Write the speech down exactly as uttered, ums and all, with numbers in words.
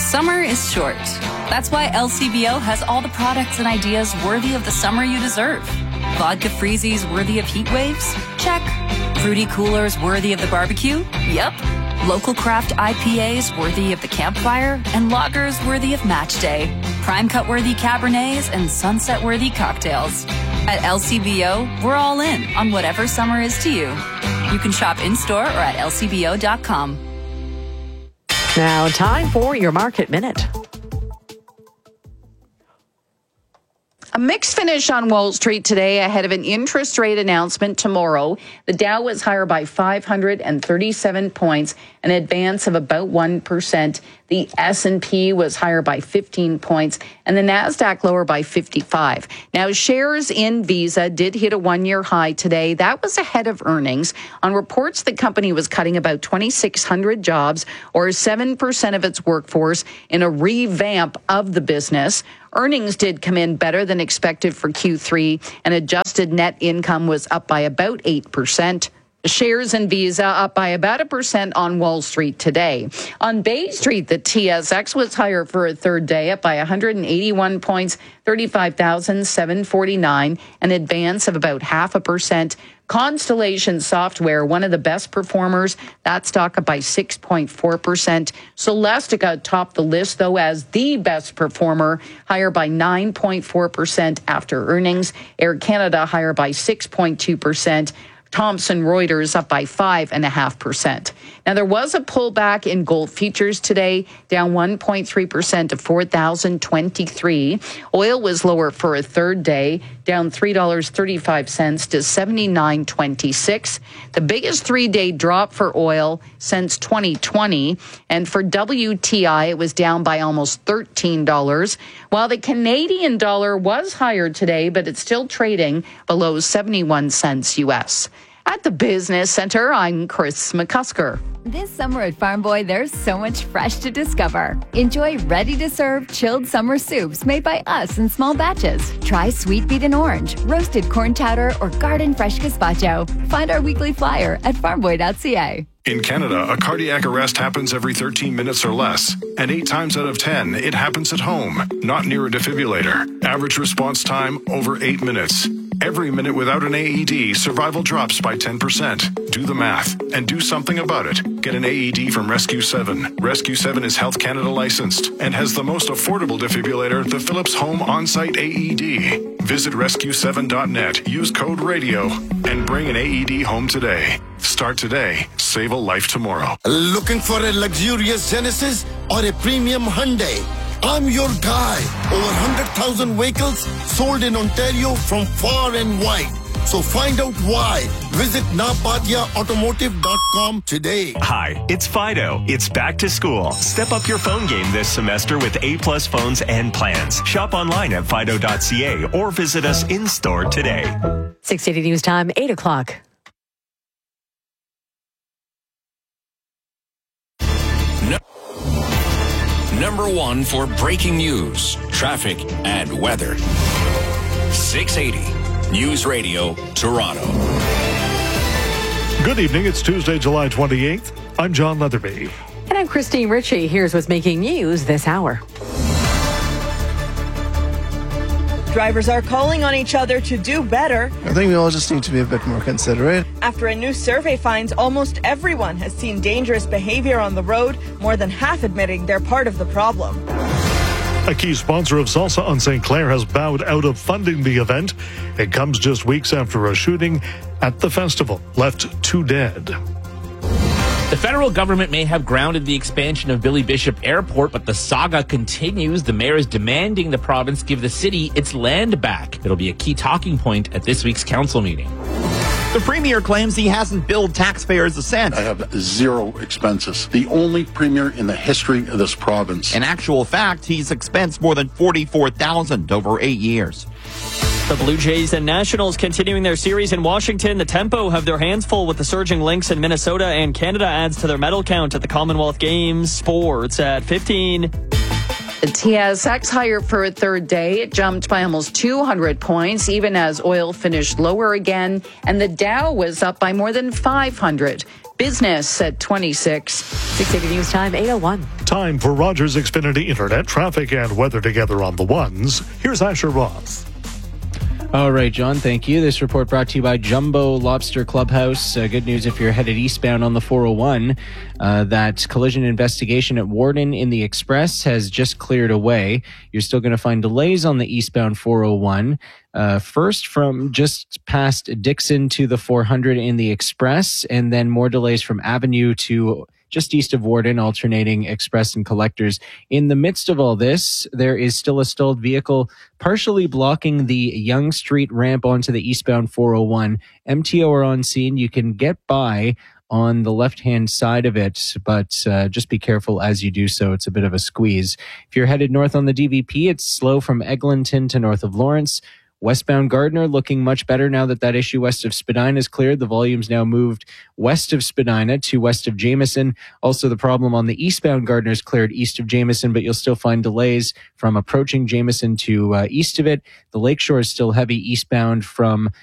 Summer is short. That's why L C B O has all the products and ideas worthy of the summer you deserve. Vodka freezies worthy of heat waves? Check. Fruity coolers worthy of the barbecue? Yep. Local craft I P As worthy of the campfire? And lagers worthy of match day. Prime cut worthy Cabernets and sunset worthy cocktails. At L C B O, we're all in on whatever summer is to you. You can shop in-store or at L C B O dot com. Now, time for your Market Minute. A mixed finish on Wall Street today ahead of an interest rate announcement tomorrow. The Dow was higher by five hundred thirty-seven points, an advance of about one percent. The S and P was higher by fifteen points, and the Nasdaq lower by fifty-five. Now, shares in Visa did hit a one-year high today. That was ahead of earnings on reports the company was cutting about twenty-six hundred jobs, or seven percent of its workforce, in a revamp of the business. Earnings did come in better than expected for Q three, and adjusted net income was up by about eight percent. Shares in Visa up by about a percent on Wall Street today. On Bay Street, the T S X was higher for a third day, up by one hundred eighty-one points, thirty-five thousand seven hundred forty-nine, an advance of about half a percent. Constellation Software, one of the best performers, that stock up by six point four percent. Celestica topped the list, though, as the best performer, higher by nine point four percent after earnings. Air Canada higher by six point two percent. Thomson Reuters up by five point five percent. Now, there was a pullback in gold futures today, down one point three percent to four thousand twenty-three. Oil was lower for a third day, down three dollars and thirty-five cents to seventy-nine twenty-six. The biggest three-day drop for oil since twenty twenty. And for W T I, it was down by almost thirteen dollars. While the Canadian dollar was higher today, but it's still trading below seventy-one cents U S. At the Business Center, I'm Chris McCusker. This summer at Farm Boy, there's so much fresh to discover. Enjoy ready-to-serve chilled summer soups made by us in small batches. Try sweet beet and orange, roasted corn chowder, or garden fresh gazpacho. Find our weekly flyer at farm boy dot c a. In Canada, a cardiac arrest happens every thirteen minutes or less, and eight times out of ten, it happens at home, not near a defibrillator. Average response time, over eight minutes. Every minute without an A E D, survival drops by ten percent. Do the math and do something about it. Get an A E D from Rescue seven. Rescue seven is Health Canada licensed and has the most affordable defibrillator, the Philips Home On-Site A E D. Visit rescue seven dot net, use code RADIO, and bring an A E D home today. Start today, save a life tomorrow. Looking for a luxurious Genesis or a premium Hyundai? I'm your guy. Over one hundred thousand vehicles sold in Ontario from far and wide. So find out why. Visit napatia automotive dot com today. Hi, it's Fido. It's back to school. Step up your phone game this semester with A-plus phones and plans. Shop online at fido dot c a or visit us in-store today. six eighty News Time, eight o'clock. Number one for breaking news, traffic, and weather. six eighty News Radio, Toronto. Good evening. It's Tuesday, July twenty-eighth. I'm John Leatherby. And I'm Christine Ritchie. Here's what's making news this hour. Drivers are calling on each other to do better. I think we all just need to be a bit more considerate. After a new survey finds almost everyone has seen dangerous behavior on the road, more than half admitting they're part of the problem. A key sponsor of Salsa on Saint Clair has bowed out of funding the event. It comes just weeks after a shooting at the festival left two dead. The federal government may have grounded the expansion of Billy Bishop Airport, but the saga continues. The mayor is demanding the province give the city its land back. It'll be a key talking point at this week's council meeting. The premier claims he hasn't billed taxpayers a cent. I have zero expenses. The only premier in the history of this province. In actual fact, he's expensed more than forty-four thousand dollars over eight years. The Blue Jays and Nationals continuing their series in Washington. The Tempo have their hands full with the surging Lynx in Minnesota, and Canada adds to their medal count at the Commonwealth Games. Sports at fifteen. The T S X higher for a third day. It jumped by almost two hundred points, even as oil finished lower again. And the Dow was up by more than five hundred. Business at twenty-six. six eighty News Time, eight oh one. Time for Rogers Xfinity Internet traffic and weather together on the ones. Here's Asher Roth. All right, John, thank you. This report brought to you by Jumbo Lobster Clubhouse. Uh, good news if you're headed eastbound on the four oh one. Uh, that collision investigation at Warden in the Express has just cleared away. You're still going to find delays on the eastbound four oh one. Uh, first from just past Dixon to the four hundred in the Express, and then more delays from Avenue to just east of Warden, alternating Express and Collectors. In the midst of all this, there is still a stalled vehicle partially blocking the Yonge Street ramp onto the eastbound four oh one. M T O are on scene. You can get by on the left-hand side of it, but uh, just be careful as you do so. It's a bit of a squeeze. If you're headed north on the D V P, it's slow from Eglinton to north of Lawrence. Westbound Gardiner looking much better now that that issue west of Spadina is cleared. The volume's now moved west of Spadina to west of Jameson. Also, the problem on the eastbound Gardiner is cleared east of Jameson, but you'll still find delays from approaching Jameson to uh, east of it. The Lakeshore is still heavy eastbound from